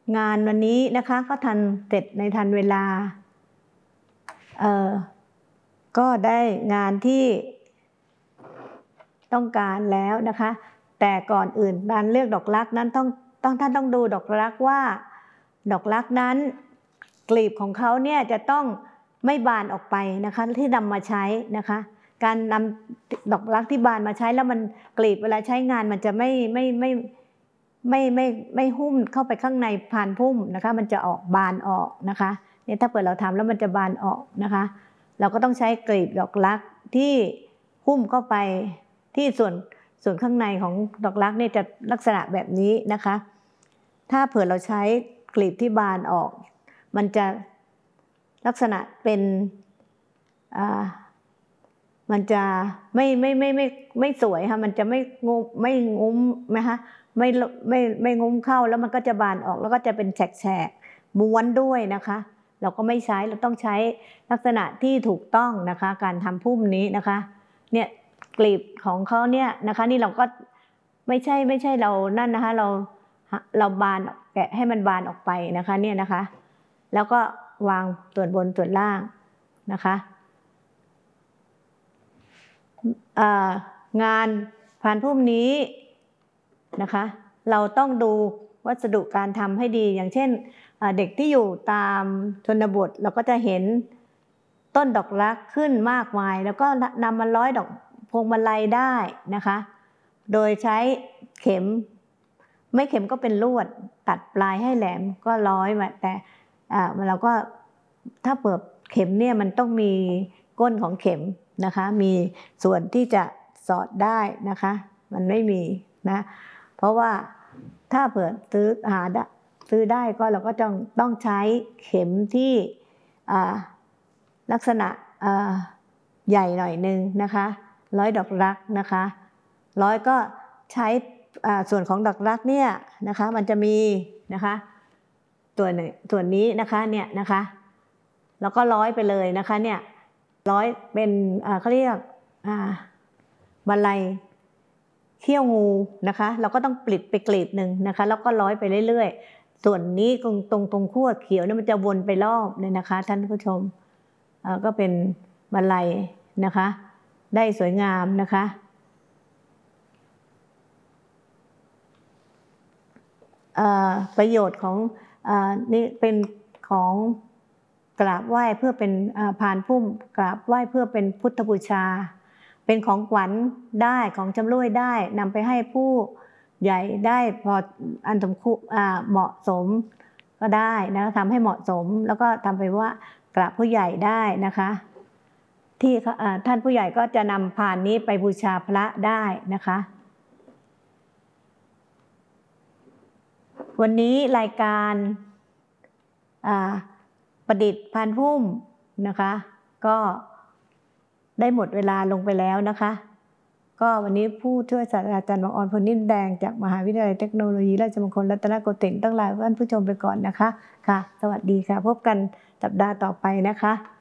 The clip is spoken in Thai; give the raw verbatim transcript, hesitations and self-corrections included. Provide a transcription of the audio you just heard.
งานวันนี้นะคะก็ทันเสร็จในทันเวลาเอ่อก็ได้งานที่ต้องการแล้วนะคะแต่ก่อนอื่นการเลือกดอกรักนั้นต้องต้องท่านต้องดูดอกรักว่าดอกรักนั้นกลีบของเขาเนี่ยจะต้องไม่บานออกไปนะคะที่นำมาใช้นะคะการนำดอกรักที่บานมาใช้แล้วมันกลีบเวลาใช้งานมันจะไม่ไม่ไม่ไม่ไม่ไม่หุ้มเข้าไปข้างในผ่านพุ่มนะคะมันจะออกบานออกนะคะเนี่ยถ้าเปิดเราทำแล้วมันจะบานออกนะคะเราก็ต้องใช้กลีบดอกรักที่หุ้มเข้าไปที่ส่วนส่วนข้างในของดอกรักเนี่ยจะลักษณะแบบนี้นะคะถ้าเผื่อเราใช้กลีบที่บานออกมันจะลักษณะเป็นอ่ามันจะไม่ไม่ไม่ไม่ไม่สวยค่ะมันจะไม่งุ้มไม่งุ้มนะคะไม่ไม่ไม่งุ้มเข้าแล้วมันก็จะบานออกแล้วก็จะเป็นแฉกๆม้วนด้วยนะคะเราก็ไม่ใช้เราต้องใช้ลักษณะที่ถูกต้องนะคะการทำพุ่มนี้นะคะเนี่ยกลีบของเขาเนี่ยนะคะนี่เราก็ไม่ใช่ไม่ใช่เรานั่นนะคะเราเราบานแกะให้มันบานออกไปนะคะเนี่ยนะคะแล้วก็วางส่วนบนส่วนล่างนะคะงานผ่านพุ่มนี้นะคะเราต้องดูวัสดุการทำให้ดีอย่างเช่นเด็กที่อยู่ตามชนบทเราก็จะเห็นต้นดอกรักขึ้นมากมายแล้วก็นำมาร้อยดอกพวงมาลัยได้นะคะโดยใช้เข็มไม่เข็มก็เป็นลวดตัดปลายให้แหลมก็ร้อยมาแต่เราก็ถ้าเปิดเข็มเนี่ยมันต้องมีก้นของเข็มนะคะมีส่วนที่จะสอดได้นะคะมันไม่มีนะเพราะว่าถ้าเปิดซื้อหาซื้อได้ก็เราก็ต้องต้องใช้เข็มที่ลักษณะใหญ่หน่อยนึงนะคะร้อยดอกรักนะคะร้อยก็ใช้ส่วนของดอกรักเนี่ยนะคะมันจะมีนะคะตัวหนึ่งส่วนนี้นะคะเนี่ยนะคะแล้วก็ร้อยไปเลยนะคะเนี่ยร้อยเป็นเขาเรียกบันไลเขี้ยวงูนะคะเราก็ต้องปลิดไปกลีบหนึ่งนะคะแล้วก็ร้อยไปเรื่อยๆส่วนนี้ตรงตรงตรงขั้วเขียวเนี่ยมันจะวนไปรอบเลยนะคะท่านผู้ชมก็เป็นบันไลนะคะได้สวยงามนะคะประโยชน์ของนี่เป็นของกราบไหว้เพื่อเป็นพานพุ่มกราบไหว้เพื่อเป็นพุทธบูชาเป็นของขวัญได้ของจำร่วยได้นำไปให้ผู้ใหญ่ได้พออันสมควรเหมาะสมก็ได้นะทำให้เหมาะสมแล้วก็ทำไปว่ากราบผู้ใหญ่ได้นะคะที่ท่านผู้ใหญ่ก็จะนำพานนี้ไปบูชาพระได้นะคะวันนี้รายการประดิษฐ์พานพุ่มนะคะก็ได้หมดเวลาลงไปแล้วนะคะก็วันนี้ผู้ช่วยศาสตราจารย์บังออนพลนิ่มแดงจากมหาวิทยาลัยเทคโนโลยีราชมงคลรัตนโกสินทร์ต้องลาท่านผู้ชมไปก่อนนะคะค่ะสวัสดีค่ะพบกันสัปดาห์ต่อไปนะคะ